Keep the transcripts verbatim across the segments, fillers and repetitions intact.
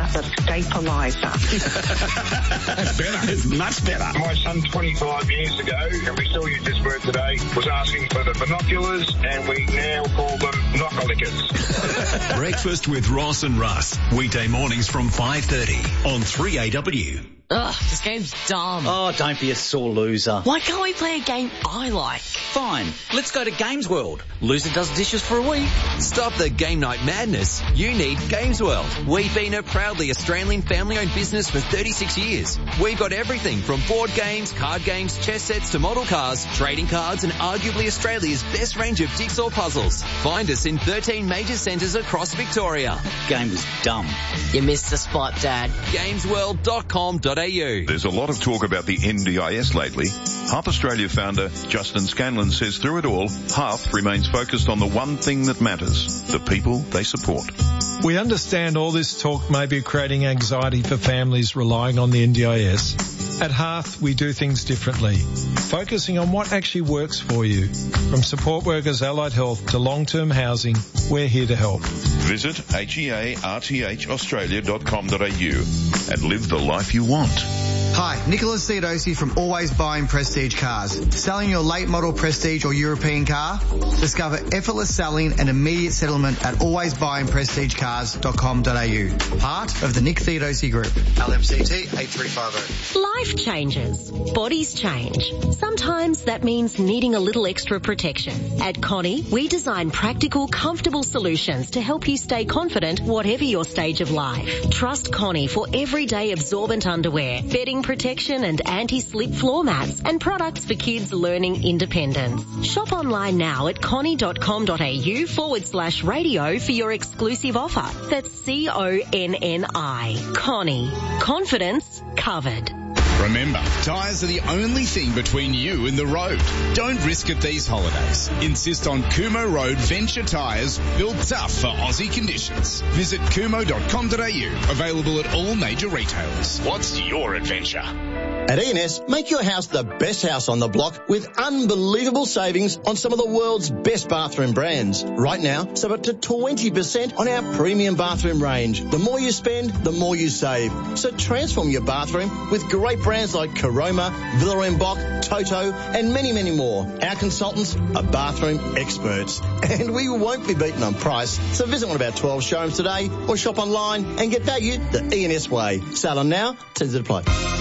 the stabiliser. That's better. It's much better. My son, twenty-five years ago, and we still use this word today, was asking for the binoculars, and we now call them knockalickers. Breakfast with Ross and Russ. Weekday mornings from five thirty on three A W. Ugh, this game's dumb. Oh, don't be a sore loser. Why can't we play a game I like? Fine, let's go to Games World. Loser does dishes for a week. Stop the game night madness. You need Games World. We've been a proudly Australian family-owned business for thirty-six years. We've got everything from board games, card games, chess sets to model cars, trading cards and arguably Australia's best range of jigsaw puzzles. Find us in thirteen major centres across Victoria. Game was dumb. You missed the spot, Dad. games world dot com dot a u. There's a lot of talk about the N D I S lately. Hearth Australia founder Justin Scanlon says through it all, Hearth remains focused on the one thing that matters, the people they support. We understand all this talk may be creating anxiety for families relying on the N D I S. At Hearth, we do things differently, focusing on what actually works for you. From support workers, allied health to long-term housing, we're here to help. Visit hearth australia dot com dot a u and live the life you want. Hi, Nicholas Theodosi from Always Buying Prestige Cars. Selling your late model Prestige or European car? Discover effortless selling and immediate settlement at always buying prestige cars dot com dot a u. Part of the Nick Theodosi Group. L M C T eight three five zero. Life changes. Bodies change. Sometimes that means needing a little extra protection. At Connie, we design practical, comfortable solutions to help you stay confident whatever your stage of life. Trust Connie for everyday absorbent underwear, bedding protection and anti-slip floor mats and products for kids learning independence. Shop online now at connie dot com dot a u forward slash radio for your exclusive offer. That's C O N N I. Connie. Confidence covered. Remember, tyres are the only thing between you and the road. Don't risk it these holidays. Insist on Kumo Road Venture tyres, built tough for Aussie conditions. Visit kumo dot com dot a u, available at all major retailers. What's your adventure? At E and S, make your house the best house on the block with unbelievable savings on some of the world's best bathroom brands. Right now, save up to twenty percent on our premium bathroom range. The more you spend, the more you save. So transform your bathroom with great brands like Caroma, Villa en Bock, Toto, and many, many more. Our consultants are bathroom experts, and we won't be beaten on price. So visit one of our twelve showrooms today or shop online and get value the E and S way. Sale on now, terms apply.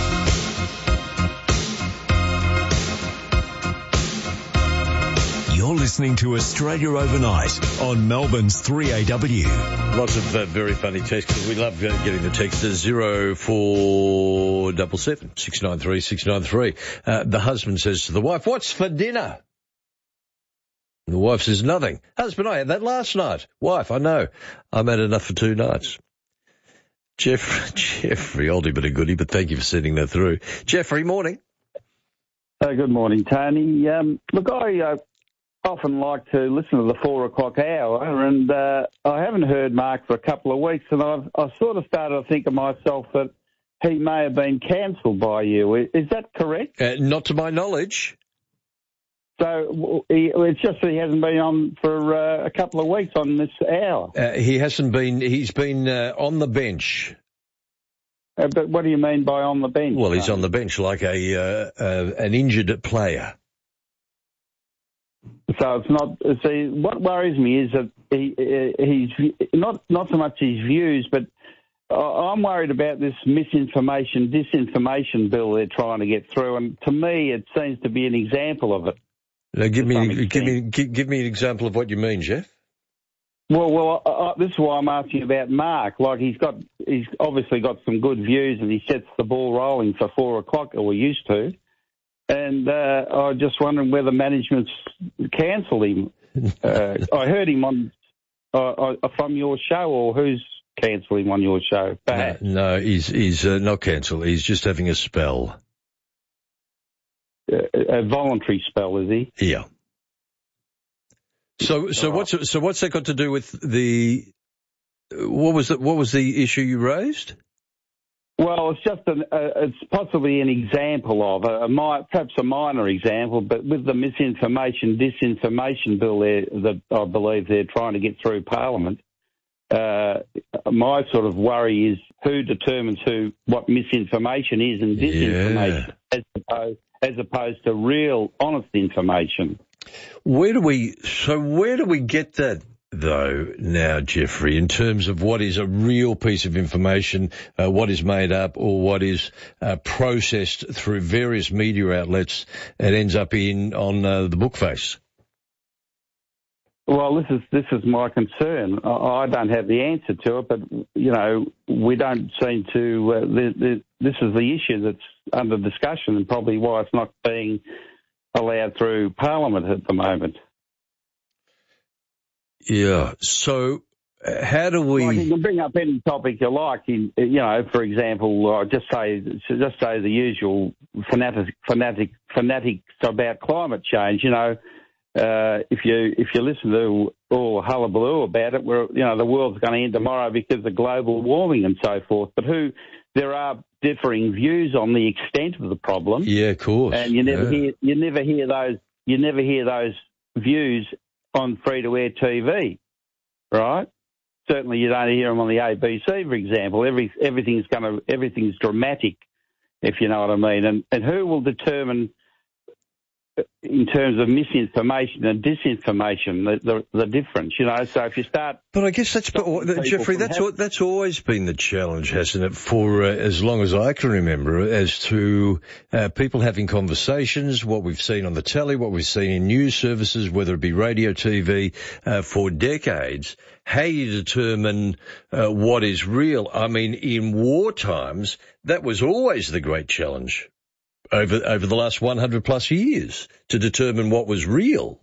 You're listening to Australia Overnight on Melbourne's three A W. Lots of uh, very funny texts. We love uh, getting the text to zero four seven seven, six nine three, six nine three. Uh, the husband says to the wife, "What's for dinner?" And the wife says, "Nothing." "Husband, I had that last night." "Wife, I know. I'm had enough for two nights." Jeff, Jeffrey, oldie but a goodie, but thank you for sending that through. Jeffrey, morning. Uh, good morning, Tony. Um, look, I... Uh, often like to listen to the four o'clock hour, and uh, I haven't heard Mark for a couple of weeks, and I've, I've sort of started to think to myself that he may have been cancelled by you. Is that correct? Uh, not to my knowledge. So he, it's just that he hasn't been on for uh, a couple of weeks on this hour. Uh, he hasn't been. He's been uh, on the bench. Uh, but what do you mean by on the bench? Well, he's on the bench like a uh, uh, an injured player. So it's not. See, what worries me is that he, he's not not so much his views, but I'm worried about this misinformation, disinformation bill they're trying to get through, and to me, it seems to be an example of it. Now, give me, give me, give, give me an example of what you mean, Jeff. Well, well, I, I, this is why I'm asking about Mark. Like he's got, he's obviously got some good views, and he sets the ball rolling for four o'clock, or we used to. And uh, I was just wondering whether management's cancelled him. Uh, I heard him on uh, uh, from your show, or who's cancelled him on your show? No, no, he's he's uh, not cancelled. He's just having a spell. Uh, a voluntary spell, is he? Yeah. So, so oh. what's so what's that got to do with the? What was the, what was the issue you raised? Well, it's just an, uh, it's possibly an example of a, a mi- perhaps a minor example, but with the misinformation, disinformation bill there that I believe they're trying to get through Parliament, uh, my sort of worry is who determines who what misinformation is and disinformation, Yeah. as opposed as opposed to real, honest information. Where do we? So where do we get that? Though now, Jeffrey, in terms of what is a real piece of information, uh, what is made up or what is uh, processed through various media outlets and ends up in on uh, the book face? Well, this is this is my concern. I, I don't have the answer to it, but you know, we don't seem to. Uh, the, the, this is the issue that's under discussion, and probably why it's not being allowed through Parliament at the moment. Yeah. So, uh, how do we? Like you can bring up any topic you like. In, you know, for example, uh, just say just say the usual fanatic fanatic fanatics about climate change. You know, uh, if you if you listen to all hullabaloo about it, where you know the world's going to end tomorrow because of global warming and so forth. But who there are differing views on the extent of the problem. Yeah, of course. And you never yeah. hear you never hear those you never hear those views on free-to-air T V, right? Certainly, you don't hear them on the A B C, for example. Every everything's going to everything's dramatic, if you know what I mean. And and who will determine, in terms of misinformation and disinformation, the the, the difference? You know, so if you start, but I guess that's but, Jeffrey, that's have, that's always been the challenge, hasn't it? For uh, as long as I can remember, as to uh, people having conversations, what we've seen on the telly, what we've seen in news services, whether it be radio, T V, uh, for decades. How you determine uh, what is real. I mean, in war times, that was always the great challenge. Over over the last one hundred plus years to determine what was real.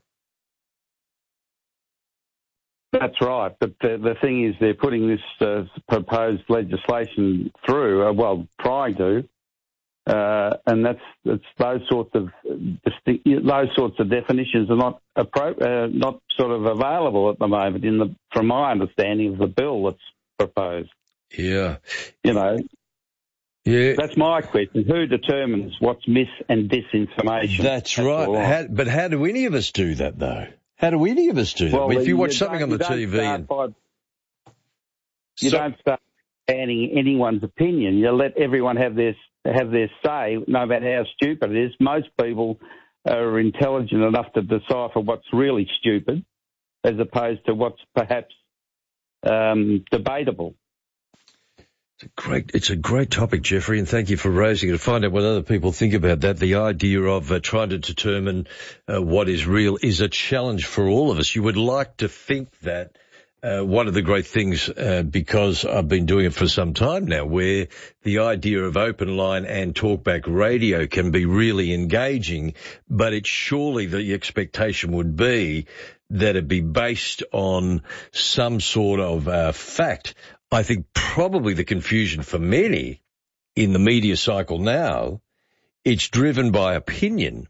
That's right, but the, the thing is they're putting this uh, proposed legislation through, uh, well, trying to, uh, and that's, that's those sorts of those sorts of definitions are not appro- uh, not sort of available at the moment in the from my understanding of the bill that's proposed. Yeah, you know. Yeah, that's my question. Who determines what's mis and disinformation? That's, that's right. How, but how do any of us do that, though? How do any of us do that? Well, I mean, if you watch you something on the T V, and by, you so, don't start banning anyone's opinion. You let everyone have their have their say, no matter how stupid it is. Most people are intelligent enough to decipher what's really stupid, as opposed to what's perhaps um, debatable. It's a great, it's a great topic, Jeffrey, and thank you for raising it. To find out what other people think about that, the idea of uh, trying to determine uh, what is real is a challenge for all of us. You would like to think that uh, one of the great things, uh, because I've been doing it for some time now, where the idea of open line and talkback radio can be really engaging, but it's surely the expectation would be that it be based on some sort of uh, fact. I think probably the confusion for many in the media cycle now, it's driven by opinion.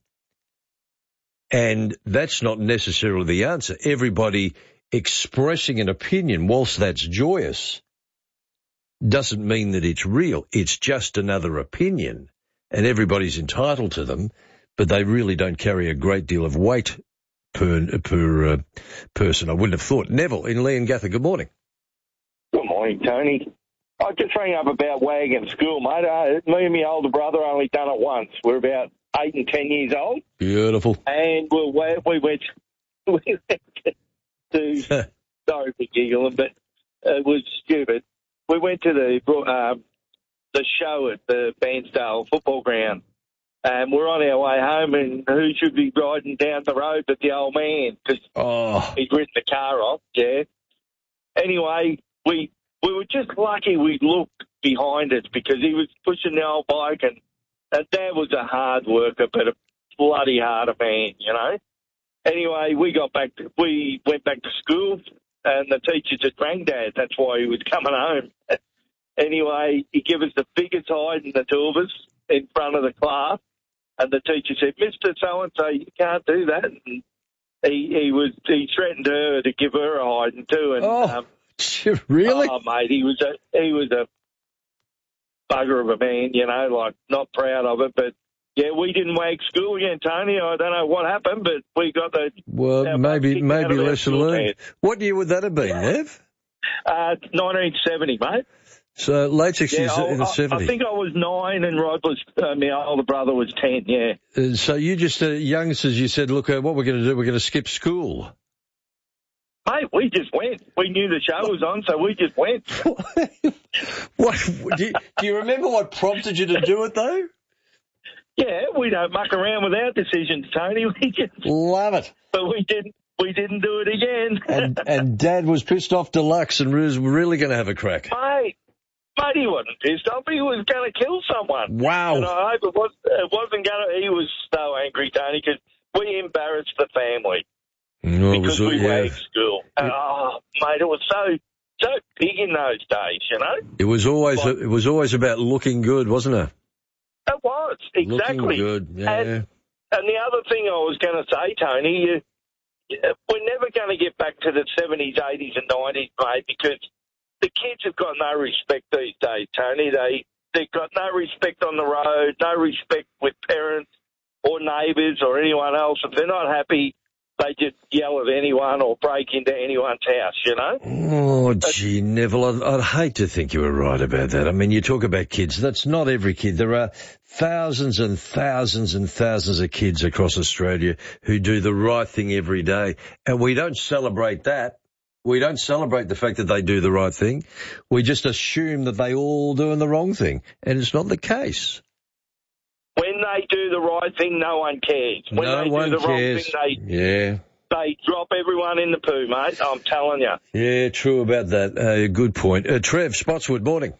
And that's not necessarily the answer. Everybody expressing an opinion, whilst that's joyous, doesn't mean that it's real. It's just another opinion. And everybody's entitled to them, but they really don't carry a great deal of weight per, per uh, person, I wouldn't have thought. Neville in Leongatha, good morning. Good morning, Tony. I just rang up about Wagon School, mate. Uh, me and my older brother only done it once. We're about eight and ten years old. Beautiful. And we, we went, we went to, sorry for giggling, but it was stupid. We went to the uh, the show at the Bairnsdale football ground, and we're on our way home, and who should be riding down the road but the old man, because oh. he'd ridden the car off, yeah. Anyway, we we were just lucky we looked behind us because he was pushing the old bike, and, and Dad was a hard worker, but a bloody harder man, you know. Anyway, we got back, to, we went back to school, and the teacher just rang Dad. That's why he was coming home. Anyway, he gave us the biggest hide in the two of us in front of the class, and the teacher said, Mister So-and-so, you can't do that. And he, he was he threatened her to give her a hiding too, and oh. um, Really? Oh, mate, he was a he was a bugger of a man, you know, like not proud of it. But yeah, we didn't wag school again, Tony. I don't know what happened, but we got the well, maybe maybe lesson learned. What year would that have been, Nev? Uh, nineteen seventy, mate. So late sixties Yeah, in the I, seventies. I think I was nine and Rod was, uh, my older brother was ten, yeah. Uh, so you just, uh, youngsters, you said, look, uh, what we're going to do, we're going to skip school. Mate, we just went. We knew the show was on, so we just went. What? Do you, do you remember what prompted you to do it, though? Yeah, we don't muck around with our decisions, Tony. We just love it. But we didn't. We didn't do it again. and and Dad was pissed off deluxe and was really going to have a crack. Mate, mate, he wasn't pissed off. He was going to kill someone. Wow. And I hope it, was, it wasn't going to. He was so angry, Tony, because we embarrassed the family No, because it was, we yeah. were at school. And, oh, mate, it was so so big in those days, you know. It was always Like, it was always about looking good, wasn't it? It was exactly. Looking good, yeah. And, and the other thing I was going to say, Tony, you, we're never going to get back to the seventies, eighties, and nineties, mate, because the kids have got no respect these days, Tony. They they've got no respect on the road, no respect with parents or neighbours or anyone else. If they're not happy, they just yell at anyone or break into anyone's house, you know? Oh, gee, Neville, I'd, I'd hate to think you were right about that. I mean, you talk about kids. That's not every kid. There are thousands and thousands and thousands of kids across Australia who do the right thing every day. And we don't celebrate that. We don't celebrate the fact that they do the right thing. We just assume that they all doing the wrong thing. And it's not the case. When they do the right thing, no one cares. When no they one do the cares. wrong thing, they, yeah. they drop everyone in the poo, mate. I'm telling you. Yeah, true about that. Uh, good point. Uh, Trev, Spotswood, morning.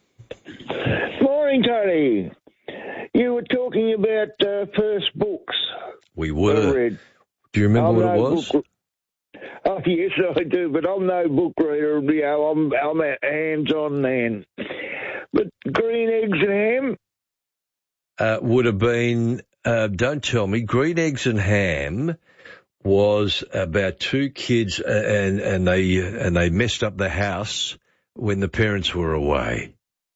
Morning, Tony. You were talking about uh, first books. We were. read. Do you remember I'm what no it was? Book, oh, yes, I do, but I'm no book reader. You know, I'm, I'm a hands-on man. But green eggs and ham? Uh, would have been, uh, don't tell me, Green Eggs and Ham was about two kids uh, and, and they, and they messed up the house when the parents were away.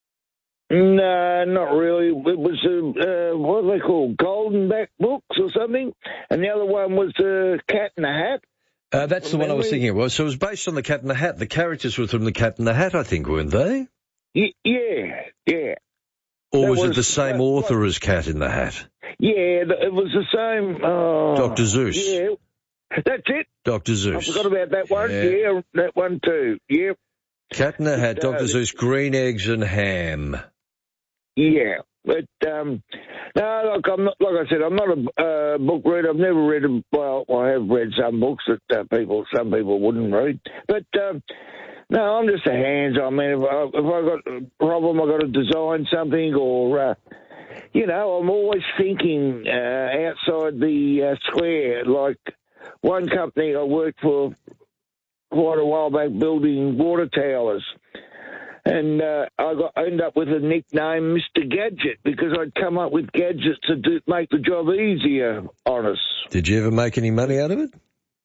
No, not really. It was, uh, uh, what are they called, Golden Back books or something? And the other one was uh, Cat in the Hat. Uh, that's the one I was thinking it was. So it was based on the Cat in the Hat. The characters were from the Cat in the Hat, I think, weren't they? Y- yeah, yeah. Or was, was it the same uh, author as Cat in the Hat? Yeah, it was the same. Oh, Doctor Zeus. Yeah, that's it. Doctor Zeus. I forgot about that one. Yeah. Yeah, that one too. Yeah. Cat in the Hat, But, uh, Doctor Zeus, Green Eggs and Ham. Yeah, but um, no, look, I'm not. Like I said, I'm not a uh, book reader. I've never read a. Well, I have read some books that uh, people, some people wouldn't read. But um, no, I'm just a hands-on man. If I, if I got a problem, I got to design something, or uh, you know, I'm always thinking uh, outside the uh, square. Like one company I worked for quite a while back, building water towers. And uh, I got I ended up with a nickname, Mister Gadget, because I'd come up with gadgets to do, make the job easier on us. Did you ever make any money out of it?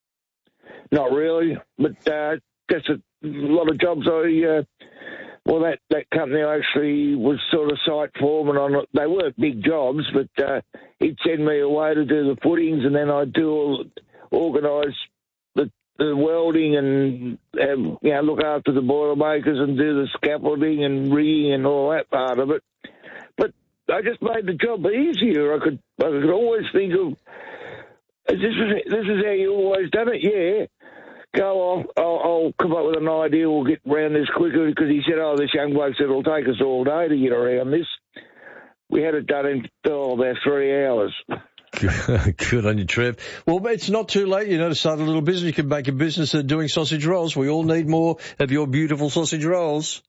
Not really, but uh, just a lot of jobs I... Uh, well, that, that company actually was sort of site foreman on it. They weren't big jobs, but uh, he'd send me away to do the footings, and then I'd do all, organise the, the welding and have, you know, look after the boilermakers and do the scaffolding and rigging and all that part of it. But I just made the job easier. I could I could always think of, is this is, this is how you always done it? Yeah. Go off, I'll, I'll come up with an idea, we'll get around this quicker, because he said, oh, this young bloke said it'll take us all day to get around this. We had it done in oh, about three hours. Good on you, Trev. Well, it's not too late, you know, to start a little business. You can make a business of doing sausage rolls. We all need more of your beautiful sausage rolls.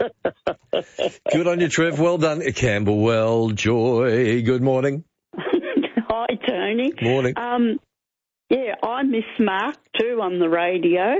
Good on you, Trev. Well done. Camberwell, Joy, good morning. Hi, Tony. Morning. Um, yeah, I miss Mark too on the radio,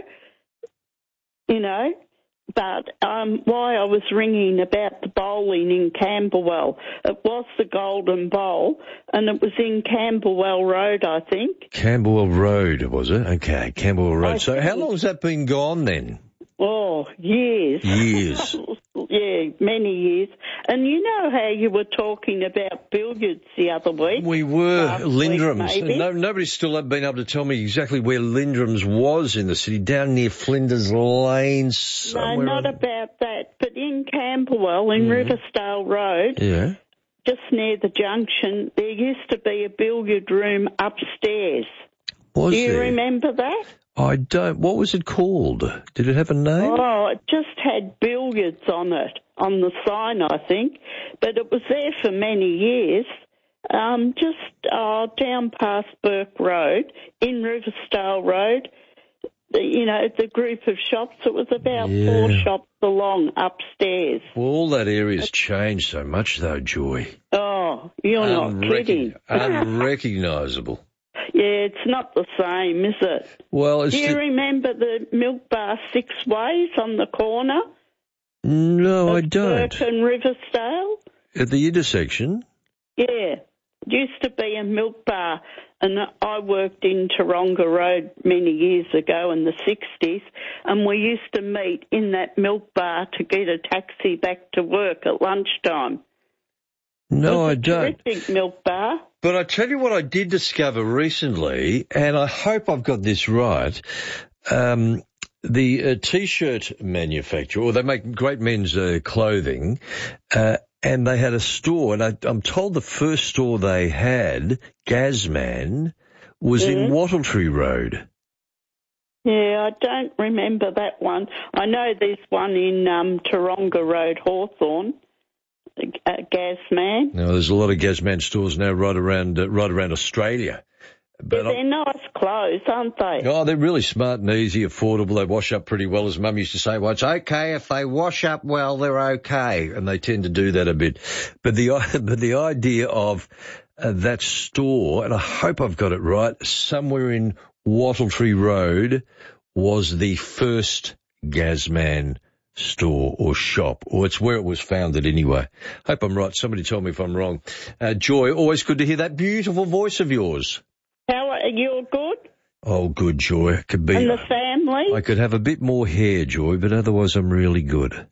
you know, but um, why I was ringing about the bowling in Camberwell. It was the Golden Bowl, and it was in Camberwell Road, I think. Camberwell Road, was it? Okay, Camberwell Road. I So how think- long has that been gone then? Oh, years. Years. Yeah, many years. And you know how you were talking about billiards the other week? We were, Last Lindrums. week, maybe? No, nobody's still been able to tell me exactly where Lindrums was in the city, down near Flinders Lane No, somewhere. not on- about that, but in Camberwell, in Mhm. Riversdale Road, Yeah. just near the junction, there used to be a billiard room upstairs. Was Do you there? remember that? I don't. What was it called? Did it have a name? Oh, it just had billiards on it, on the sign, I think. But it was there for many years, um, just uh, down past Burke Road, in Riversdale Road. The, you know, the group of shops, it was about Yeah. four shops along upstairs. Well, all that area's changed so much, though, Joy. Oh, you're not Unrecogn- kidding. Unrecognisable. Yeah, it's not the same, is it? Well, it's Do you the- remember the Milk Bar Six Ways on the corner? No, I of don't. Burke and Riversdale? At the intersection? Yeah. It used to be a milk bar, and I worked in Taronga Road many years ago in the sixties, and we used to meet in that milk bar to get a taxi back to work at lunchtime. No, I It was a don't. terrific milk bar. But I tell you what I did discover recently, and I hope I've got this right. Um, the uh, T-shirt manufacturer, or they make great men's uh, clothing, uh, and they had a store, and I, I'm told the first store they had, Gazman, was in Mhm. Wattletree Road. Yeah, I don't remember that one. I know there's one in um, Taronga Road, Hawthorn, uh, Gazman. Now, there's a lot of Gazman stores now right around uh, right around Australia. But They're nice clothes, aren't they? Oh, they're really smart and easy, affordable. They wash up pretty well. As Mum used to say, well, it's okay if they wash up well, they're okay. And they tend to do that a bit. But the, but the idea of uh, that store, and I hope I've got it right, somewhere in Wattletree Road was the first Gazman store or shop, or it's where it was founded anyway. Hope I'm right. Somebody tell me if I'm wrong. Uh, Joy, always good to hear that beautiful voice of yours. How are you? Good? Oh, good, Joy. Could be. And the family? I could have a bit more hair, Joy, but otherwise I'm really good.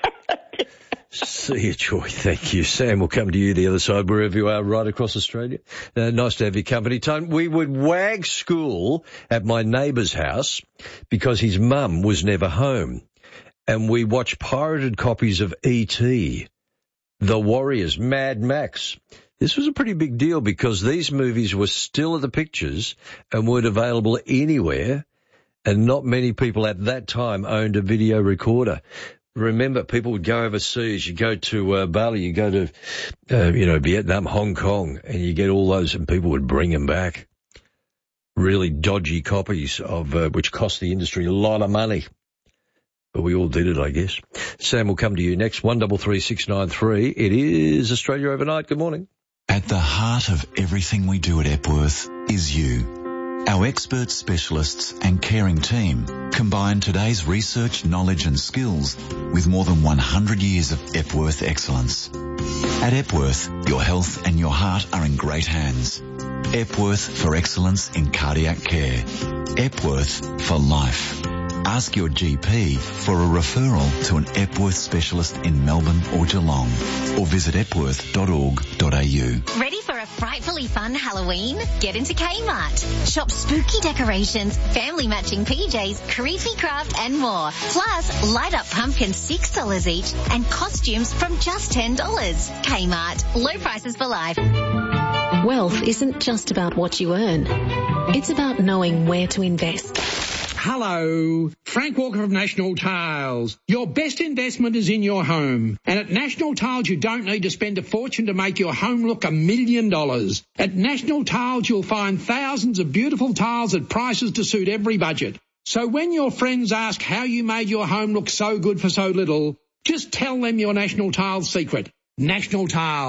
See you, Joy. Thank you. Sam will come to you the other side, wherever you are, right across Australia. Uh, nice to have your company. Tone, we would wag school at my neighbour's house because his mum was never home. And we watched pirated copies of E T, The Warriors, Mad Max. This was a pretty big deal because these movies were still at the pictures and weren't available anywhere, and not many people at that time owned a video recorder. Remember, people would go overseas. You go to uh, Bali, you go to, uh, you know, Vietnam, Hong Kong, and you get all those, and people would bring them back. Really dodgy copies of uh, which cost the industry a lot of money. But we all did it, I guess. Sam will come to you next. One double three six nine three. It is Australia Overnight. Good morning. At the heart of everything we do at Epworth is you. Our expert specialists and caring team combine today's research, knowledge and skills with more than one hundred years of Epworth excellence. At Epworth, your health and your heart are in great hands. Epworth for excellence in cardiac care. Epworth for life. Ask your G P for a referral to an Epworth specialist in Melbourne or Geelong, or visit epworth dot org dot a u. Ready for a frightfully fun Halloween? Get into Kmart. Shop spooky decorations, family matching P Js, creepy craft and more. Plus, light up pumpkins six dollars each and costumes from just ten dollars. Kmart. Low prices for life. Wealth isn't just about what you earn. It's about knowing where to invest. Hello, Frank Walker of National Tiles. Your best investment is in your home. And at National Tiles, you don't need to spend a fortune to make your home look a million dollars. At National Tiles, you'll find thousands of beautiful tiles at prices to suit every budget. So when your friends ask how you made your home look so good for so little, just tell them your National Tiles secret. National Tiles.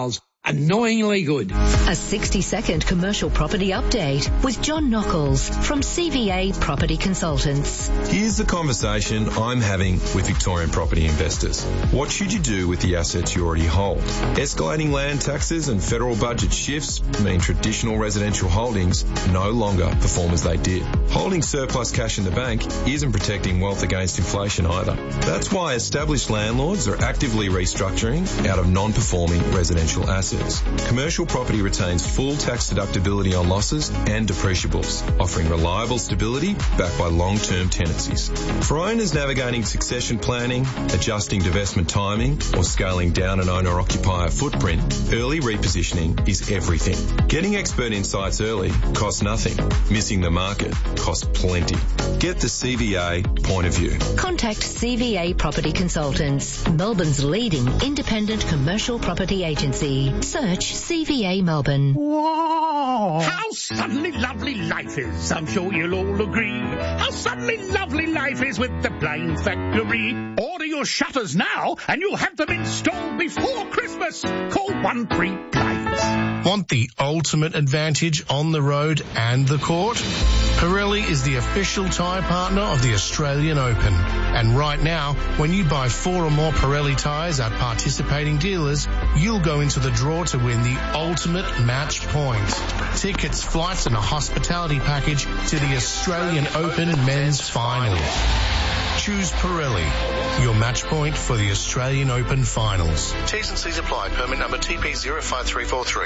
Annoyingly good. A sixty-second commercial property update with John Nockels from C V A Property Consultants. Here's the conversation I'm having with Victorian property investors. What should you do with the assets you already hold? Escalating land taxes and federal budget shifts mean traditional residential holdings no longer perform as they did. Holding surplus cash in the bank isn't protecting wealth against inflation either. That's why established landlords are actively restructuring out of non-performing residential assets. Commercial property retains full tax deductibility on losses and depreciables, offering reliable stability backed by long-term tenancies. For owners navigating succession planning, adjusting divestment timing, or scaling down an owner-occupier footprint, early repositioning is everything. Getting expert insights early costs nothing. Missing the market costs plenty. Get the C V A point of view. Contact C V A Property Consultants, Melbourne's leading independent commercial property agency. Search C V A Melbourne. Whoa! How suddenly lovely life is, I'm sure you'll all agree. How suddenly lovely life is with the Blind Factory. Order your shutters now and you'll have them installed before Christmas. Call one three Blinds. Want the ultimate advantage on the road and the court? Pirelli is the official tyre partner of the Australian Open. And right now, when you buy four or more Pirelli tyres at participating dealers, you'll go into the draw to win the ultimate match point. Tickets, flights and a hospitality package to the Australian Open men's final. Choose Pirelli, your match point for the Australian Open finals. T's and C's apply. Permit number T P zero five three four three.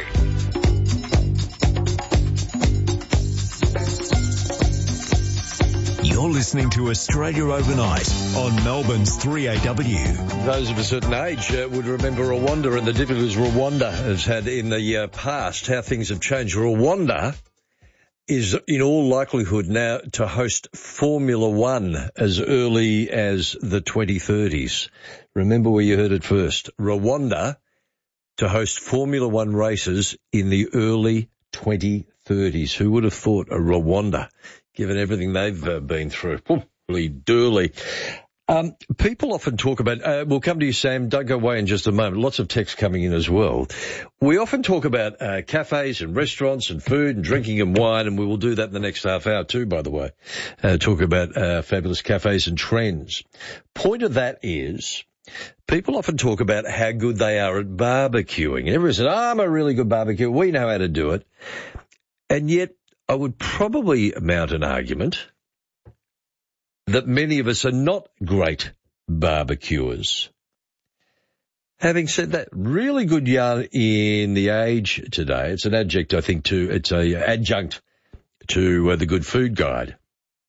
You're listening to Australia Overnight on Melbourne's three A W. Those of a certain age uh, would remember Rwanda and the difficulties Rwanda has had in the uh, past, how things have changed. Rwanda is in all likelihood now to host Formula One as early as the twenty thirties. Remember where you heard it first. Rwanda to host Formula One races in the early twenty thirties. Who would have thought a Rwanda, given everything they've uh, been through? Holy durly. Um, people often talk about, uh, we'll come to you, Sam, don't go away in just a moment. Lots of text coming in as well. We often talk about uh, cafes and restaurants and food and drinking and wine, and we will do that in the next half hour too, by the way. Uh, talk about uh, fabulous cafes and trends. Point of that is, people often talk about how good they are at barbecuing. Everyone says, oh, I'm a really good barbecue. We know how to do it. And yet, I would probably mount an argument that many of us are not great barbecuers. Having said that, really good yarn in the Age today. It's an adjunct, I think, to it's a adjunct to uh, the Good Food Guide,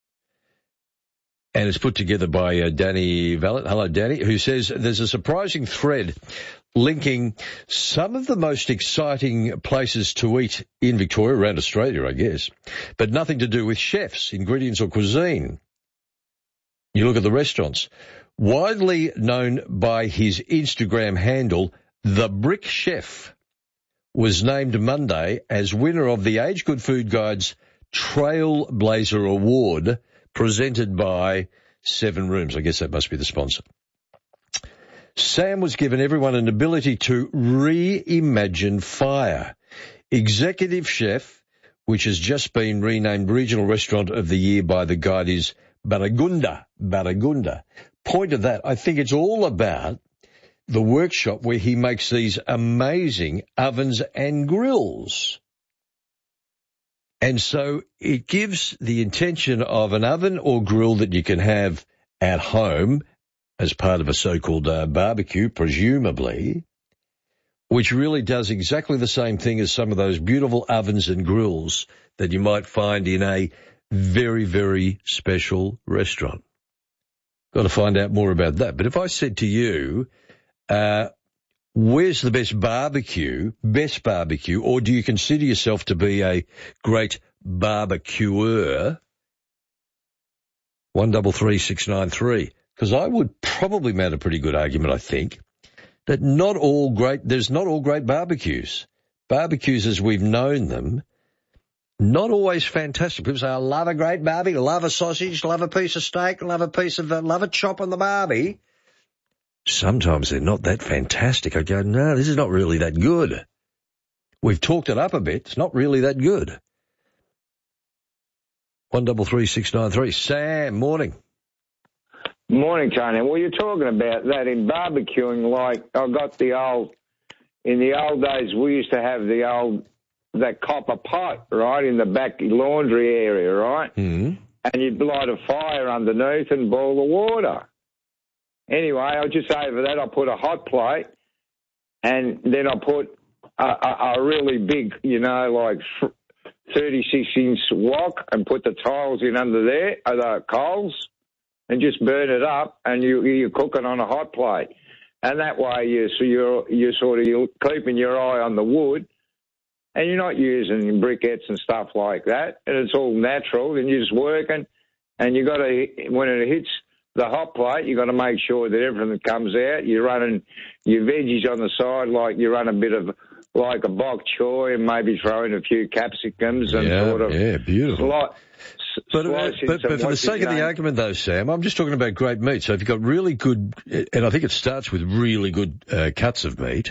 and it's put together by uh, Danny Vallet. Hello, Danny, who says there's a surprising thread linking some of the most exciting places to eat in Victoria, around Australia, I guess, but nothing to do with chefs, ingredients or cuisine. You look at the restaurants. Widely known by his Instagram handle, The Brick Chef was named Monday as winner of the Age Good Food Guide's Trailblazer Award, presented by Seven Rooms. I guess that must be the sponsor. Sam was given everyone an ability to reimagine fire. Executive Chef, which has just been renamed Regional Restaurant of the Year by the Guide, is Baragunda. Baragunda. Point of that, I think it's all about the workshop where he makes these amazing ovens and grills. And so it gives the intention of an oven or grill that you can have at home as part of a so-called uh, barbecue, presumably, which really does exactly the same thing as some of those beautiful ovens and grills that you might find in a very, very special restaurant. Got to find out more about that. But if I said to you, uh, where's the best barbecue, best barbecue, or do you consider yourself to be a great barbecuer? One double three six nine three. Because I would probably mount a pretty good argument, I think, that not all great, there's not all great barbecues. Barbecues as we've known them, not always fantastic. People say, I love a great barbecue, love a sausage, love a piece of steak, love a piece of, uh, love a chop on the barbie. Sometimes they're not that fantastic. I go, no, this is not really that good. We've talked it up a bit. It's not really that good. One double three six nine three. Sam, morning. Morning, Tony. Well, you're talking about that in barbecuing. Like I got the old, in the old days, we used to have the old that copper pot right in the back laundry area, right? Mm-hmm. And you'd light a fire underneath and boil the water. Anyway, I just over that I put a hot plate, and then I put a, a, a really big, you know, like thirty-six inch wok, and put the tiles in under there, uh, the coals, and just burn it up, and you you cook it on a hot plate, and that way you so you're you sort of you're keeping your eye on the wood, and you're not using briquettes and stuff like that, and it's all natural, and you're just working, and you got to when it hits the hot plate, you got to make sure that everything comes out. You're running your veggies on the side, like you run a bit of like a bok choy, and maybe throw in a few capsicums and yeah, sort of yeah, beautiful. Sli- But, uh, but, but for the sake of the argument, though, Sam, I'm just talking about great meat. So if you've got really good, and I think it starts with really good uh, cuts of meat,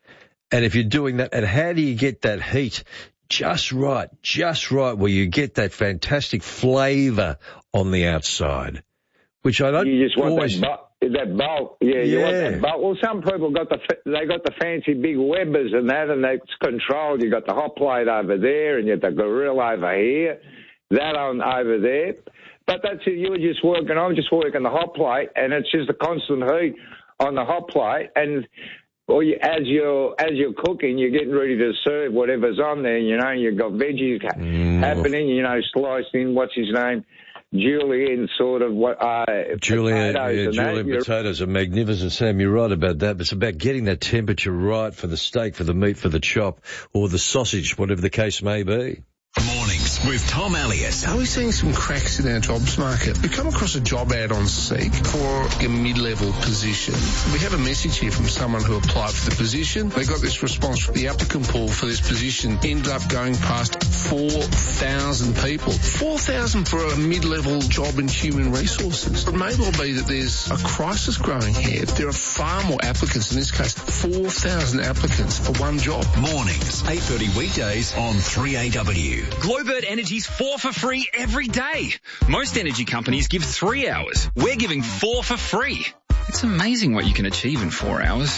and if you're doing that, and how do you get that heat just right, just right, where you get that fantastic flavour on the outside, which I don't you just want always... that, bu- that bulk. Yeah, you Yeah. want that bulk. Well, some people got the they got the fancy big Webbers and that, and it's controlled. You got the hot plate over there, and you got the grill over here. That on over there. But that's it. You were just working, I'm just working the hot plate, and it's just a constant heat on the hot plate. And or you, as you're as you're cooking, you're getting ready to serve whatever's on there. You know, you've got veggies Mm. happening. You know, sliced in. What's his name? Julienne, sort of what? Uh, Julienne, potatoes yeah, and that. Julienne You're- potatoes are magnificent, Sam. You're right about that. But it's about getting that temperature right for the steak, for the meat, for the chop, or the sausage, whatever the case may be. Mornings with Tom Elliott. Are we seeing some cracks in our jobs market? We come across a job ad on Seek for a mid-level position. We have a message here from someone who applied for the position. They got this response from the applicant pool for this position, ended up going past four thousand people. four thousand for a mid-level job in human resources. It may well be that there's a crisis growing here. There are far more applicants, in this case, four thousand applicants for one job. Mornings, eight thirty weekdays on three A W. Glowbird Energy's four for free every day. Most energy companies give three hours. We're giving four for free. It's amazing what you can achieve in four hours.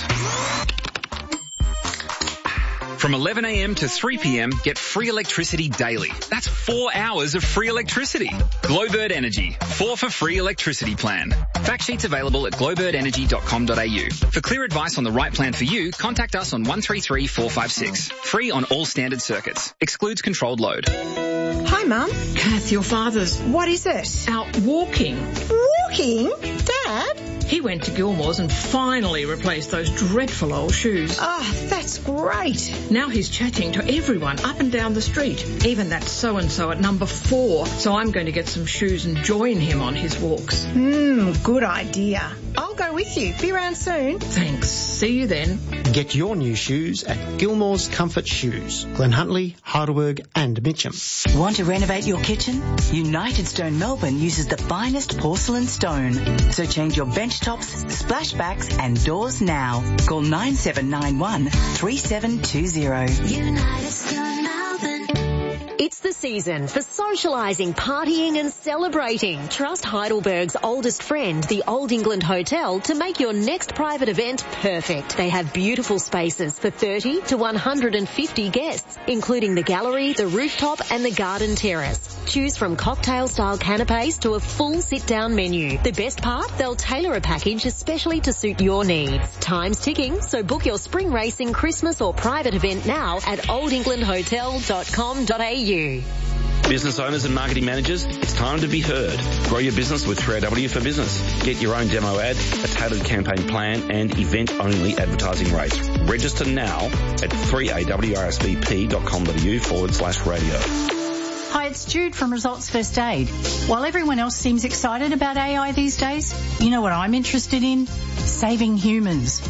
From eleven a.m. to three p.m, get free electricity daily. That's four hours of free electricity. Glowbird Energy, four for free electricity plan. Fact sheets available at glowbird energy dot com dot a u. For clear advice on the right plan for you, contact us on one three three four five six. Free on all standard circuits. Excludes controlled load. Hi, Mum. Kath, your father's What is it? out walking. Walking? Dad? He went to Gilmore's and finally replaced those dreadful old shoes. Oh, that's great. Now he's chatting to everyone up and down the street, even that so-and-so at number four. So I'm going to get some shoes and join him on his walks. Hmm, good idea. I'll go with you. Be around soon. Thanks. See you then. Get your new shoes at Gilmore's Comfort Shoes, Glen Huntly, Heidelberg and Mitcham. Want to renovate your kitchen? United Stone Melbourne uses the finest porcelain stone. So change your bench tops, splashbacks and doors now. Call nine seven nine one three seven two zero. United Stone Melbourne. It's the season for socialising, partying and celebrating. Trust Heidelberg's oldest friend, the Old England Hotel, to make your next private event perfect. They have beautiful spaces for thirty to one hundred fifty guests, including the gallery, the rooftop and the garden terrace. Choose from cocktail-style canapes to a full sit-down menu. The best part? They'll tailor a package especially to suit your needs. Time's ticking, so book your spring racing, Christmas or private event now at old england hotel dot com dot a u. Business owners and marketing managers, it's time to be heard. Grow your business with three A W for Business. Get your own demo ad, a tailored campaign plan and event-only advertising rates. Register now at three A W R S V P dot com dot a u forward slash radio. Hi, it's Jude from Results First Aid. While everyone else seems excited about A I these days, you know what I'm interested in? Saving humans.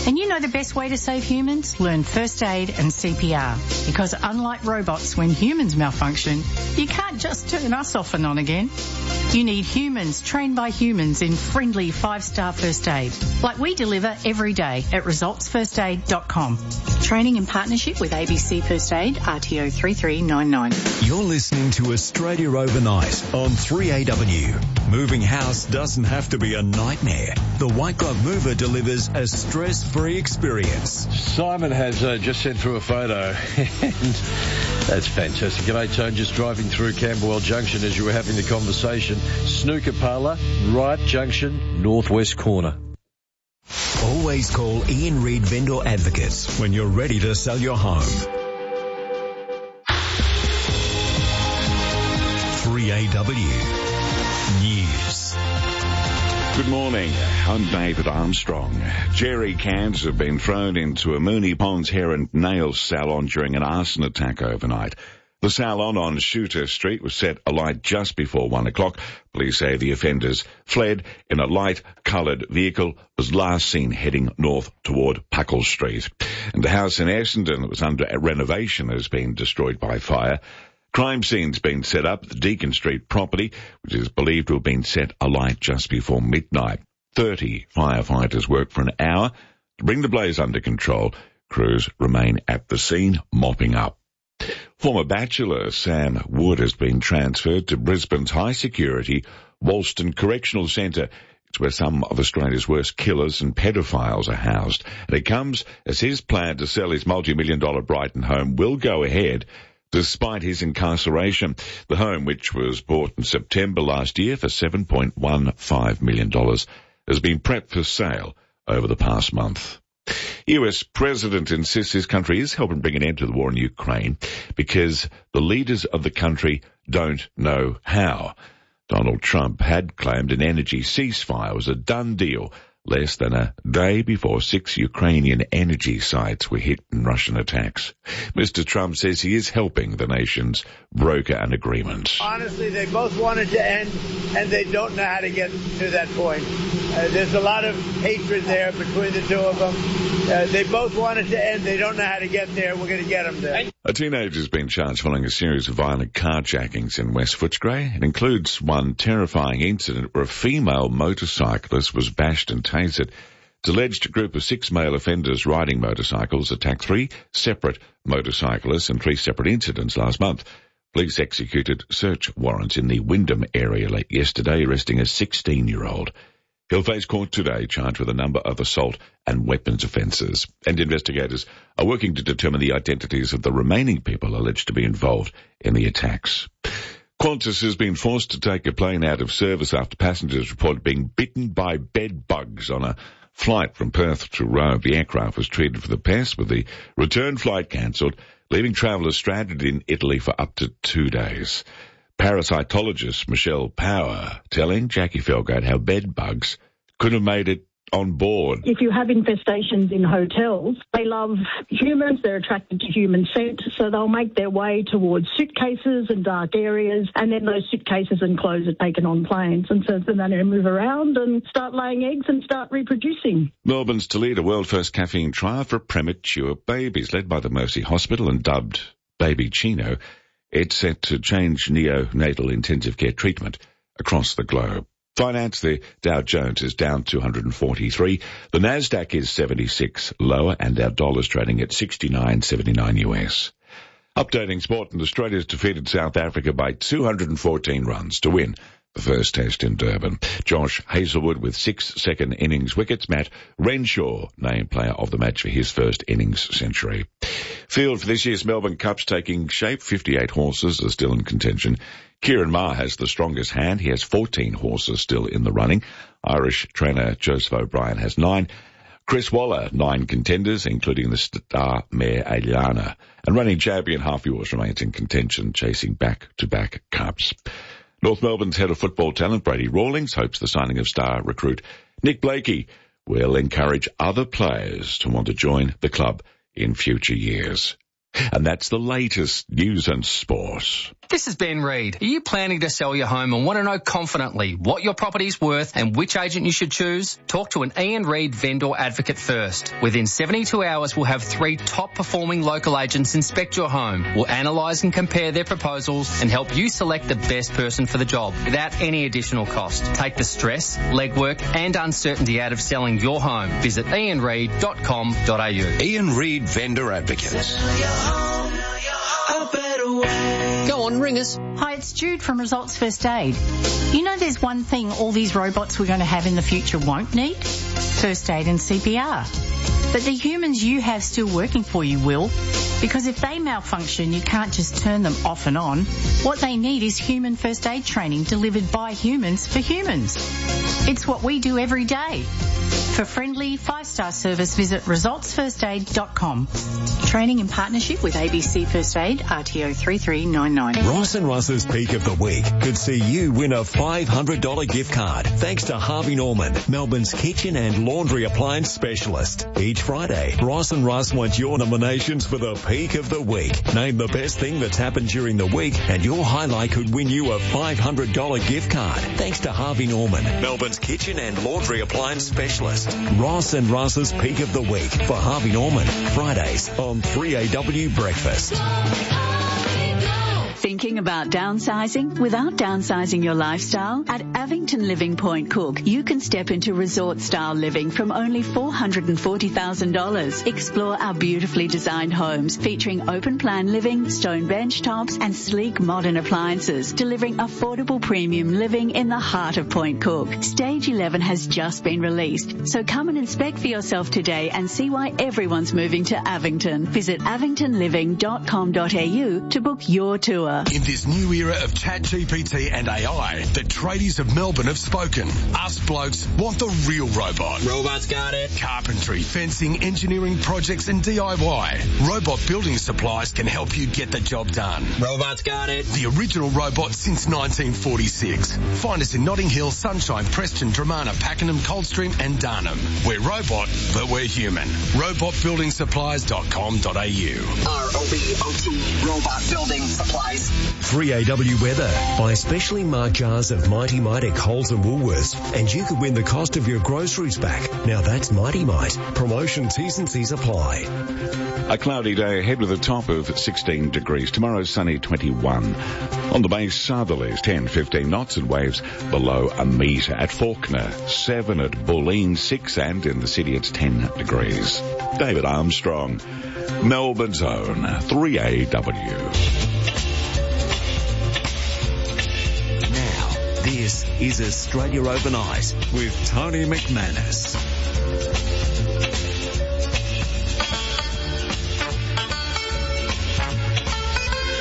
And you know the best way to save humans? Learn first aid and C P R. Because unlike robots, when humans malfunction, you can't just turn us off and on again. You need humans trained by humans in friendly five-star first aid, like we deliver every day at results first aid dot com. Training in partnership with A B C First Aid, R T O three three nine nine. You're listening to Australia Overnight on three A W. Moving house doesn't have to be a nightmare. The White Glove Mover delivers a stress-free experience. Simon has uh, just sent through a photo. That's fantastic. G'day, Tone. Just driving through Camberwell Junction as you were having the conversation. Snooker parlour, right junction, northwest corner. Always call Ian Reid Vendor Advocates when you're ready to sell your home. three A W News. Good morning. I'm David Armstrong. Jerry cans have been thrown into a Moonee Ponds hair and nail salon during an arson attack overnight. The salon on Shooter Street was set alight just before one o'clock. Police say the offenders fled in a light-coloured vehicle, was last seen heading north toward Puckle Street. And the house in Essendon that was under renovation has been destroyed by fire. Crime scene's been set up at the Deacon Street property, which is believed to have been set alight just before midnight. Thirty firefighters worked for an hour to bring the blaze under control. Crews remain at the scene, mopping up. Former bachelor Sam Wood has been transferred to Brisbane's high-security Walston Correctional Centre. It's where some of Australia's worst killers and pedophiles are housed. And it comes as his plan to sell his multi-million dollar Brighton home will go ahead despite his incarceration. The home, which was bought in September last year for seven point one five million dollars, has been prepped for sale over the past month. U S President insists his country is helping bring an end to the war in Ukraine because the leaders of the country don't know how. Donald Trump had claimed an energy ceasefire was a done deal less than a day before six Ukrainian energy sites were hit in Russian attacks. Mister Trump says he is helping the nations broker an agreement. Honestly, they both wanted to end, and they don't know how to get to that point. Uh, there's a lot of hatred there between the two of them. Uh, they both wanted to end. They don't know how to get there. We're going to get them there. A teenager has been charged following a series of violent carjackings in West Footscray. It includes one terrifying incident where a female motorcyclist was bashed and tasered. It's alleged a group of six male offenders riding motorcycles attacked three separate motorcyclists in three separate incidents last month. Police executed search warrants in the Wyndham area late yesterday, arresting a sixteen-year-old. He'll face court today, charged with a number of assault and weapons offences. And investigators are working to determine the identities of the remaining people alleged to be involved in the attacks. Qantas has been forced to take a plane out of service after passengers reported being bitten by bed bugs on a flight from Perth to Rome. The aircraft was treated for the pest, with the return flight cancelled, leaving travellers stranded in Italy for up to two days. Parasitologist Michelle Power telling Jackie Felgate how bed bugs could have made it on board. If you have infestations in hotels, they love humans, they're attracted to human scent, so they'll make their way towards suitcases and dark areas, and then those suitcases and clothes are taken on planes, and so then they move around and start laying eggs and start reproducing. Melbourne's to lead a world-first caffeine trial for premature babies, led by the Mercy Hospital and dubbed Baby Chino. It's set to change neonatal intensive care treatment across the globe. Finance, the Dow Jones is down two hundred forty-three. The Nasdaq is seventy-six lower, and our dollar's trading at sixty-nine seventy-nine U S. Updating sport, and Australia's defeated South Africa by two hundred fourteen runs to win the first test in Durban. Josh Hazelwood with six second innings wickets. Matt Renshaw named player of the match for his first innings century. Field for this year's Melbourne Cup's taking shape. fifty-eight horses are still in contention. Kieran Maher has the strongest hand. He has fourteen horses still in the running. Irish trainer Joseph O'Brien has nine. Chris Waller, nine contenders, including the star mare Aliana. And running champion Half Yours remains in contention, chasing back-to-back cups. North Melbourne's head of football talent, Brady Rawlings, hopes the signing of star recruit Nick Blakey will encourage other players to want to join the club in future years. And that's the latest news and sport. This is Ben Reid. Are you planning to sell your home and want to know confidently what your property's worth and which agent you should choose? Talk to an Ian Reid vendor advocate first. Within seventy-two hours, we'll have three top-performing local agents inspect your home. We'll analyse and compare their proposals and help you select the best person for the job without any additional cost. Take the stress, legwork and uncertainty out of selling your home. Visit ian reid dot com dot a u. Ian Reid Vendor Advocates. Go on, ring us. Hi, it's Jude from Results First Aid. You know there's one thing all these robots we're going to have in the future won't need? First aid and C P R. But the humans you have still working for you will, because if they malfunction, you can't just turn them off and on. What they need is human first aid training delivered by humans for humans. It's what we do every day. For friendly five-star service, visit results first aid dot com. Training in partnership with A B C First Aid, R T O three three nine nine. Ross and Russ's Peak of the Week could see you win a five hundred dollars gift card thanks to Harvey Norman, Melbourne's kitchen and laundry appliance specialist. Each Friday, Ross and Russ want your nominations for the Peak of the Week. Name the best thing that's happened during the week and your highlight could win you a five hundred dollars gift card thanks to Harvey Norman, Melbourne's kitchen and laundry appliance specialist. Ross and Russ's Peak of the Week for Harvey Norman, Fridays on three A W Breakfast. Thinking about downsizing without downsizing your lifestyle? At Avington Living Point Cook, you can step into resort-style living from only four hundred forty thousand dollars. Explore our beautifully designed homes featuring open-plan living, stone bench tops and sleek modern appliances, delivering affordable premium living in the heart of Point Cook. Stage eleven has just been released, so come and inspect for yourself today and see why everyone's moving to Avington. Visit avington living dot com dot a u to book your tour. In this new era of Chat G P T and A I, the tradies of Melbourne have spoken. Us blokes want the real robot. Robots got it. Carpentry, fencing, engineering projects and D I Y. Robot Building Supplies can help you get the job done. Robots got it. The original robot since nineteen forty-six. Find us in Notting Hill, Sunshine, Preston, Dramana, Pakenham, Coldstream and Darnham. We're robot, but we're human. robot building supplies dot com dot a u. R O B O T, Robot Building Supplies. three A W weather. Buy specially marked jars of Mighty Mite at Coles and Woolworths and you could win the cost of your groceries back. Now that's Mighty Mite. Promotion T's and C's apply. A cloudy day ahead with a top of sixteen degrees. Tomorrow sunny twenty-one. On the bay southerlies ten, fifteen knots and waves below a metre. At Faulkner seven, at Bulleen six and in the city it's ten degrees. David Armstrong, Melbourne's own three A W. This is Australia Overnight with Tony McManus.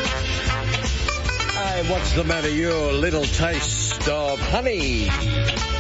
Hey, what's the matter? Your little taste of honey.